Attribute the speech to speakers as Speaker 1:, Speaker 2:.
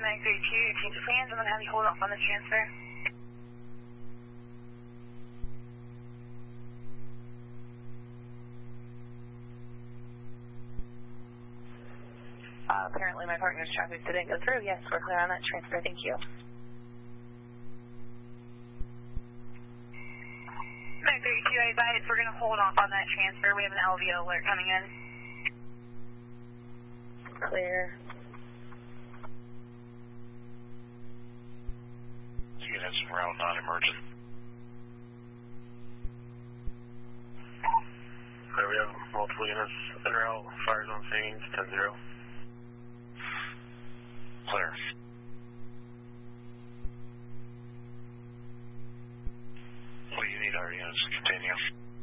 Speaker 1: 932, change of plans. I'm going to have you hold off on the transfer. Apparently my partner's traffic didn't go through. Yes, we're clear on that transfer. Thank you. 932, I advise we're going to hold off on that transfer. We have an LVO alert coming in. Clear.
Speaker 2: Units en route, non-emergent.
Speaker 3: Okay, we have multiple units en route, fires on scene, 10-0.
Speaker 2: Clear. What do you need our units to continue?